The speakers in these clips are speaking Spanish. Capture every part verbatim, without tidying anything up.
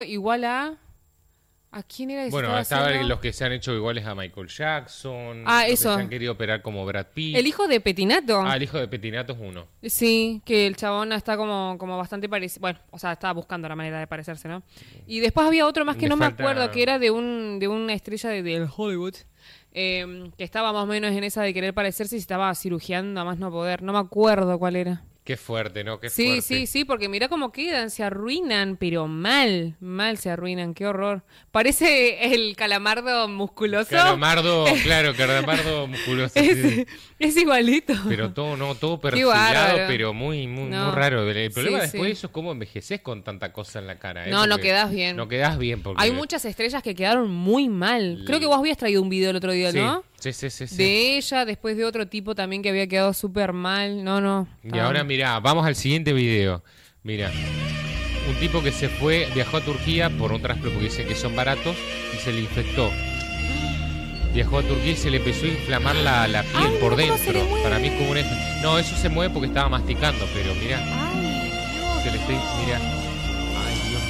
igual a... ¿A quién era que Bueno, se estaba estaban haciendo? los que se han hecho iguales a Michael Jackson. Ah, los eso. que se han querido operar como Brad Pitt. El hijo de Petinato. Ah, el hijo de Petinato es uno. Sí, que el chabón está como, como bastante parecido. Bueno, o sea, estaba buscando la manera de parecerse, ¿no? Y después había otro más que Le no falta- me acuerdo, que era de un de una estrella de, del Hollywood, eh, que estaba más o menos en esa de querer parecerse y se estaba cirugiando a más no poder. No me acuerdo cuál era. Qué fuerte, ¿no? Qué Sí, fuerte. sí, sí, porque mira cómo quedan, se arruinan, pero mal, mal se arruinan, qué horror. Parece el calamardo musculoso. Calamardo, claro, calamardo musculoso. sí, Es, sí. es igualito. Pero todo, no, todo Qué perfilado, bárbaro. pero muy, muy, No. muy raro. El problema Sí, después sí. de eso es cómo envejeces con tanta cosa en la cara. ¿eh? No, no Porque quedás bien. No quedás bien porque... Hay muchas estrellas que quedaron muy mal. Creo que vos habías traído un video el otro día, sí, ¿no? Sí, sí, sí. sí. De ella, después de otro tipo también que había quedado súper mal. No, no. Y estaba- ahora mirá, vamos al siguiente video. Mira, un tipo que se fue, viajó a Turquía por un trasplante porque dicen que son baratos y se le infectó. Viajó a Turquía y se le empezó a inflamar la, la piel Ay, por mira cómo se dentro. le mueve. Para mí es como un... efe- No, eso se mueve porque estaba masticando, pero mira, Ay, se le estoy... Mira. Ay, Dios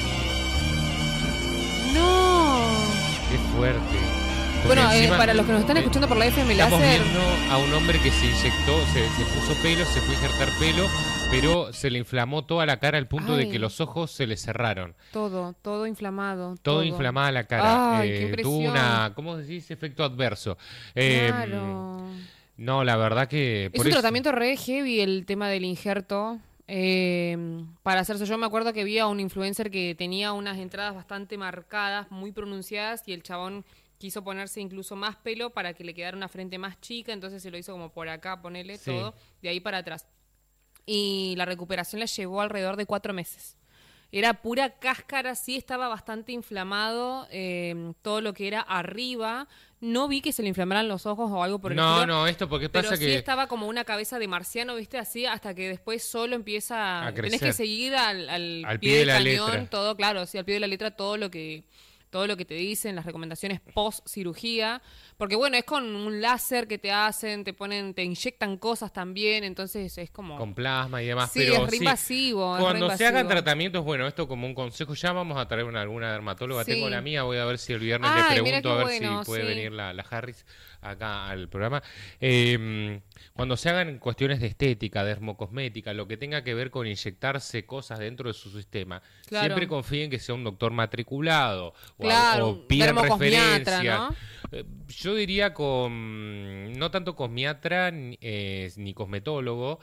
mío, no. qué fuerte. Porque Bueno, eh, encima, para los que nos están eh, escuchando por la F M Estamos Láser, viendo a un hombre que se inyectó, se, se puso pelo, se fue a injertar pelo, pero se le inflamó toda la cara al punto de Ay. que los ojos se le cerraron. todo, todo inflamado. Todo, inflamada la cara. Ay, qué Eh, impresión. tuvo una, ¿cómo se dice? Efecto adverso. Eh, Claro. No, la verdad que... Es por un eso- tratamiento re heavy el tema del injerto. eh, para hacerse, yo me acuerdo que vi a un influencer que tenía unas entradas bastante marcadas, muy pronunciadas, y el chabón quiso ponerse incluso más pelo para que le quedara una frente más chica, entonces se lo hizo como por acá, ponerle Sí. todo, de ahí para atrás. Y la recuperación la llevó alrededor de cuatro meses. Era pura cáscara, sí estaba bastante inflamado, eh, todo lo que era arriba. No vi que se le inflamaran los ojos o algo por el No, estilo. no, esto porque Pero pasa sí que... estaba como una cabeza de marciano, ¿viste? Así, hasta que después solo empieza... A Tenés crecer. que seguir al, al, Al pie, pie del de la cañón, letra. todo, claro, sí, al pie de la letra, todo lo que todo lo que te dicen, las recomendaciones post cirugía, porque bueno, es con un láser que te hacen, te ponen, te inyectan cosas también, entonces es como... Con plasma y demás, Sí, pero es re invasivo, es re cuando se hagan invasivo. tratamientos, bueno, esto como un consejo, ya vamos a traer una, alguna dermatóloga, Sí. tengo la mía, voy a ver si el viernes Ay, le mira pregunto qué a ver bueno, si puede sí. venir la, la Harris acá al programa. Eh, cuando se hagan cuestiones de estética, dermocosmética, lo que tenga que ver con inyectarse cosas dentro de su sistema, Claro. siempre confíen que sea un doctor matriculado o, Claro, o pidan dermocosmiatra, referencia. ¿no? Eh, Yo diría con no tanto cosmiatra ni, eh, ni cosmetólogo,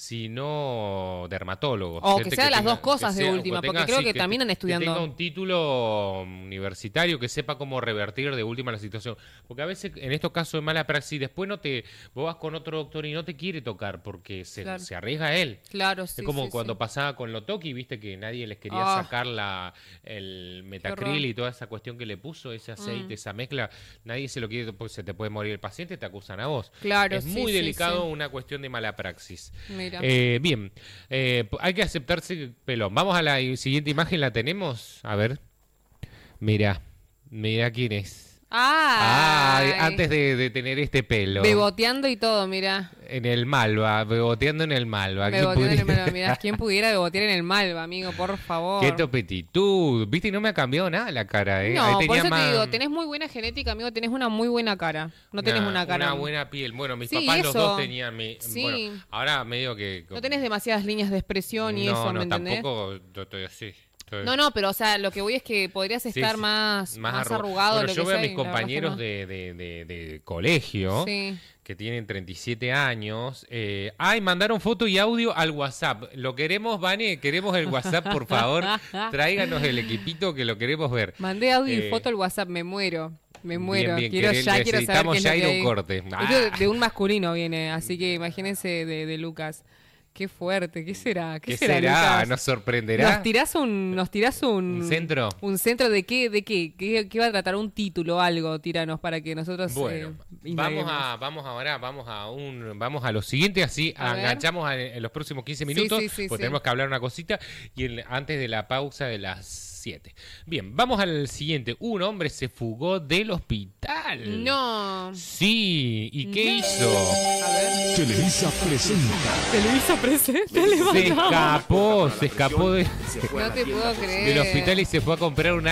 sino dermatólogo. O Gente que sea las tenga- dos cosas que de sea- última, que porque tenga, creo sí, que terminan estudiando. Que tenga un título universitario, que sepa cómo revertir de última la situación. Porque a veces en estos casos de mala praxis, después no te vos vas con otro doctor y no te quiere tocar porque se, Claro. se arriesga él. Claro, sí, Es como sí, cuando sí. pasaba con Lotoki, viste que nadie les quería Ah. sacar la, el horror. metacril y toda esa cuestión que le puso, ese aceite, Mm. esa mezcla, nadie se lo quiere porque se te puede morir el paciente, te acusan a vos. Claro, es sí, muy sí, delicado sí. una cuestión de mala praxis. Mira. Eh, bien, eh, p- hay que aceptarse pelón. Vamos a la i- siguiente imagen, ¿la tenemos? A ver. Mira, mira quién es. Ah, Ay, antes de, de tener este pelo. Beboteando y todo, mira. En el Malva, beboteando en el Malva. ¿Quién Beboteando en el pudiera- Malva. Mirá, ¿quién pudiera bebotear en el Malva, amigo? Por favor. Qué topetitud. Viste, y no me ha cambiado nada la cara, ¿eh? No, Ahí por tenía eso más- te digo, tenés muy buena genética, amigo, tenés una muy buena cara. No tenés una cara... Una buena piel. Bueno, mis Sí, papás los eso. dos tenían mi... Sí. Bueno, ahora medio que... No tenés demasiadas líneas de expresión y no, eso, no, ¿me entendés? tampoco yo estoy así. Estoy- No, no, pero o sea, lo que voy es que podrías Sí, estar sí, más, más, arru- arrugado, Bueno, lo yo que veo a sea, mis y la verdad es que compañeros no. de, de, de, de colegio Sí. que tienen treinta y siete años. Eh, ay, mandaron foto y audio al WhatsApp. Lo queremos, Vane, queremos el WhatsApp, por favor. Tráiganos el equipito que lo queremos ver. Mandé audio Eh, y foto al WhatsApp, me muero. Me muero. bien, quiero querés- ya, quiero saber necesitamos qué es ya lo ir que a un hay. corte. Esto Ah. de, de un masculino viene, así que imagínense de, de Lucas. Qué fuerte, ¿qué será? ¿Qué, ¿Qué será, será? Lucas? ¿Nos sorprenderá? ¿Nos tirás un, nos tirás un, ¿Un centro? ¿Un centro de qué? ¿De qué? ¿Qué, qué va a tratar? ¿Un título algo? Tíranos para que nosotros Bueno, eh, vamos indaguemos. a, vamos ahora, vamos a un, vamos a lo siguiente, así A ver. enganchamos a- en los próximos quince Sí, minutos, sí, sí, porque sí. tenemos que hablar una cosita y en- antes de la pausa de las siete. Bien, vamos al siguiente. Un hombre se fugó del hospital. No. Sí, ¿y qué No. hizo? A ver. Televisa presenta. Televisa presente. Se escapó, se escapó de, No te puedo creer. del hospital y se fue a comprar un